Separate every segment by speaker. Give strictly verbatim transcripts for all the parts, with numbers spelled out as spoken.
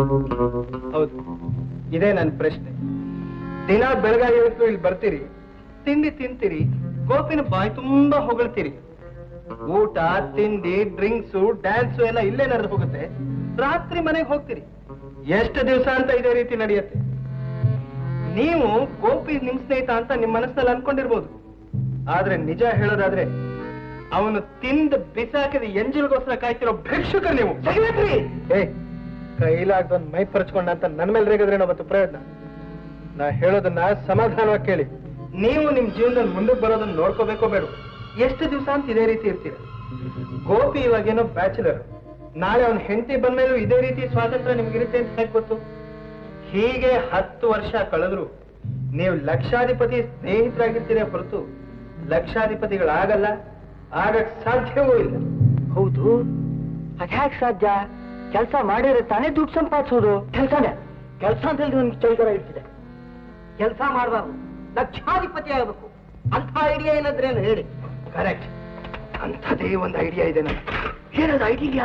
Speaker 1: ಹೌದು, ಇದೇ ನನ್ನ ಪ್ರಶ್ನೆ. ದಿನ ಬೆಳಗಾಗಿ ಇವತ್ತು ಇಲ್ಲಿ ಬರ್ತೀರಿ, ತಿಂಡಿ ತಿಂತೀರಿ, ಗೋಪಿನ ಬಾಯಿ ತುಂಬಾ ಹೊಗಳ್ತೀರಿ. ಊಟ, ತಿಂಡಿ, ಡ್ರಿಂಕ್ಸು, ಡ್ಯಾನ್ಸು ಎಲ್ಲ ಇಲ್ಲೇ ನಡೆದು ಹೋಗುತ್ತೆ. ರಾತ್ರಿ ಮನೆಗೆ ಹೋಗ್ತೀರಿ. ಎಷ್ಟು ದಿವಸ ಅಂತ ಇದೇ ರೀತಿ ನಡೆಯುತ್ತೆ? ನೀವು ಗೋಪಿ ನಿಮ್ ಸ್ನೇಹಿತ ಅಂತ ನಿಮ್ ಮನಸ್ಸಲ್ಲಿ ಅನ್ಕೊಂಡಿರ್ಬೋದು. ಆದ್ರೆ ನಿಜ ಹೇಳೋದಾದ್ರೆ ಅವನು ತಿಂದ ಬಿಸಾಕಿದ ಎಂಜಿಲ್ಗೋಸ್ಕರ ಕಾಯ್ತಿರೋ ಭಿಕ್ಷುಕ ನೀವು. ಏ, ಕೈಲಾಗ್ದೊಂದು ಮೈ ಪರ್ಚ್ಕೊಂಡ ಅಂತ ನನ್ ಮೇಲೆ ರೇಗಿದ್ರೆ ಅವತ್ತು ಪ್ರಯೋಜನ. ನಾ ಹೇಳೋದನ್ನ ಸಮಾಧಾನವಾಗಿ ಕೇಳಿ. ನೀವು ನಿಮ್ ಜೀವನದಲ್ಲಿ ಮುಂದಕ್ಕೆ ಬರೋದನ್ನ ನೋಡ್ಕೋಬೇಕೋ ಬೇಡ. ಎಷ್ಟು ದಿವಸ ಅಂತ ಇದೇ ರೀತಿ ಇರ್ತೀರ? ಗೋಪಿ ಇವಾಗೇನೋ ಬ್ಯಾಚುಲರ್, ನಾಳೆ ಅವನ ಹೆಂಡತಿ ಬಂದ್ಮೇಲೂ ಇದೇ ರೀತಿ ಸ್ವಾತಂತ್ರ್ಯ ನಿಮ್ಗಿರುತ್ತೆ ಅಂತ ಹೇಗೆ ಗೊತ್ತು? ಹೀಗೆ ಹತ್ತು ವರ್ಷ ಕಳೆದ್ರು ನೀವು ಲಕ್ಷಾಧಿಪತಿ ಸ್ನೇಹಿತರಾಗಿರ್ತೀರೇ ಹೊರತು ಲಕ್ಷಾಧಿಪತಿಗಳಾಗಲ್ಲ, ಆಗಕ್ ಸಾಧ್ಯವೂ ಇಲ್ಲ.
Speaker 2: ಹೌದು, ಅದ್ಯಾಕೆ ಸಾಧ್ಯ? ಕೆಲಸ ಮಾಡಿದ್ರೆ ತಾನೇ ದುಡ್ಡು ಸಂಪಾದಿಸೋದು. ಕೆಲಸನೇ ಕೆಲಸ ಅಂತ ಹೇಳಿ ನನ್ಗೆ ಚೌಕರ ಇರ್ತಿದೆ. ಕೆಲಸ ಮಾಡಬಾರ್ದು, ಲಕ್ಷಾಧಿಪತಿ ಆಗಬೇಕು. ಅಂತ ಐಡಿಯಾ ಏನಾದ್ರೇನು ಹೇಳಿ.
Speaker 1: ಕರೆಕ್ಟ್, ಅಂಥದೇ ಒಂದು ಐಡಿಯಾ ಇದೆ ನನಗೆ. ಏನದು ಐಡಿಯಾ?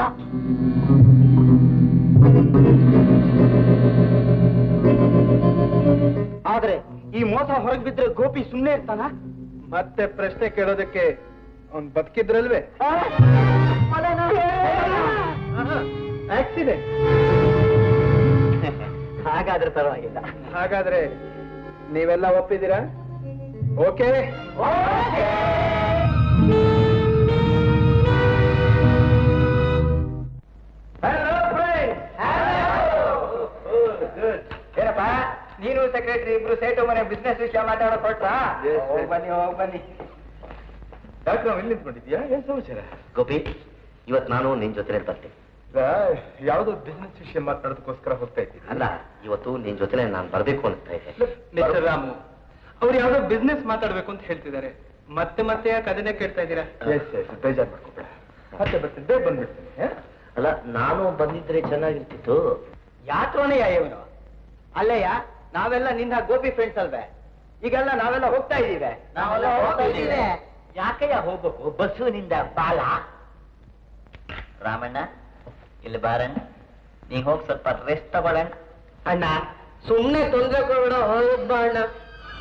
Speaker 2: ಆದ್ರೆ ಈ ಮೋಸ ಹೊರಗೆ ಬಿದ್ರೆ ಗೋಪಿ ಸುಮ್ಮನೆ ಇರ್ತಾನ?
Speaker 1: ಮತ್ತೆ ಪ್ರಶ್ನೆ ಕೇಳೋದಕ್ಕೆ ಅವ್ನು ಬದುಕಿದ್ರಲ್ವೇ? ಆಕ್ಸಿಡೆಂಟ್.
Speaker 2: ಹಾಗಾದ್ರೆ ಪರವಾಗಿಲ್ಲ.
Speaker 1: ಹಾಗಾದ್ರೆ ನೀವೆಲ್ಲ ಒಪ್ಪಿದ್ದೀರಾ? ಓಕೆ. ಏನಪ್ಪ, ನೀನು ಸೆಕ್ರೆಟರಿ ಇಬ್ರು ಸೇಟು ಮನೆ ಬಿಸ್ನೆಸ್ ವಿಷಯ ಮಾತಾಡೋ ಕೊಟ್ರಾ? ಹೋಗ್ ಬನ್ನಿ ಹೋಗ್ ಬನ್ನಿ. ಡಾಕ್ಟರ್, ನಾವು ಇಲ್ಲಿ ನಿಂತ್ಕೊಂಡಿದ್ಯಾ? ಏನ್ ಸಮಾಚಾರ?
Speaker 3: ಗೋಪಿ, ಇವತ್ತು ನಾನು ನಿನ್ ಜೊತೆ ಬರ್ತೀನಿ.
Speaker 1: ಯಾವ್ದೋ ಬಿಸ್ನೆಸ್ ವಿಷಯ ಮಾತಾಡೋದಕ್ಕೋಸ್ಕರ ಹೋಗ್ತಾ ಇದ್ದೀನಿ.
Speaker 3: ಅಲ್ಲ, ಇವತ್ತು ನಿನ್ ಜೊತೆ ನಾನು ಬರ್ಬೇಕು ಅನ್ಸ್ತಾ ಇದೆ.
Speaker 1: ಮಿಸ್ಟರ್ ರಾಮು, ಅವ್ರು ಯಾವ್ದೋ ಬಿಸ್ನೆಸ್ ಮಾತಾಡ್ಬೇಕು ಅಂತ ಹೇಳ್ತಿದ್ದಾರೆ. ಮತ್ತೆ ಮತ್ತೆ ಯಾಕೆ ಅದನ್ನೇ ಕೇಳ್ತಾ ಇದ್ದೀರಾ? ಬೇಜಾರ್ ಮಾಡ್ಕೊಬೇಡ, ಮತ್ತೆ ಬರ್ತೀನಿ, ಬೇಗ ಬಂದ್ಬಿಡ್ತೀನಿ.
Speaker 3: ಅಲ್ಲ, ನಾನು ಬಂದಿದ್ರೆ ಚೆನ್ನಾಗಿರ್ತಿತ್ತು.
Speaker 2: ಯಾತ್ರೋನೇ ಇವನು ಅಲ್ಲಯ್ಯ. ನಾವೆಲ್ಲ ನಿನ್ನ ಗೋಪಿ ಫ್ರೆಂಡ್ಸ್ ಅಲ್ವೇ? ಈಗೆಲ್ಲ ನಾವೆಲ್ಲ ಹೋಗ್ತಾ ಇದ್ದೀವಿ. ನಾವೆಲ್ಲ ಹೋಗ್ತಾ ಇದ್ದೀವಿ. ಯಾಕಯ್ಯ ಹೋಗ್ಬೇಕು? ಬಸ್ಸುನಿಂದ ಬಾಲ.
Speaker 3: ರಾಮಣ್ಣ, ಇಲ್ಲಿ ಬಾರಣ್ಣ, ನೀ ಹೋಗಿ ಸ್ವಲ್ಪ ರೆಸ್ಟ್ ತಗೊಳ್ಳಣ್ಣ.
Speaker 2: ಅಣ್ಣ, ಸುಮ್ಮನೆ ತೊಂದರೆ ಕೊಡಬೇಡ, ಹೋಗ್ಬಾ ಅಣ್ಣ.